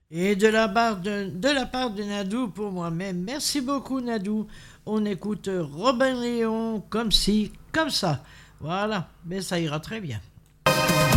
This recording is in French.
Et de la part de Nadou pour moi-même. Merci beaucoup Nadou. On écoute Robin Léon comme ci, comme ça. Voilà, mais ça ira très bien.